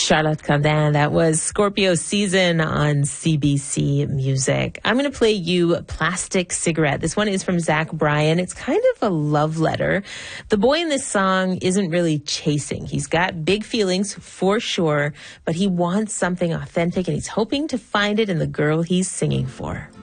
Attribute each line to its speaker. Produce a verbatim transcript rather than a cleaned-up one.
Speaker 1: Charlotte Cardin. That was Scorpio Season on C B C Music. I'm going to play you Plastic Cigarette. This one is from Zach Bryan. It's kind of a love letter. The boy in this song isn't really chasing. He's got big feelings for sure, but he wants something authentic and he's hoping to find it in the girl he's singing for.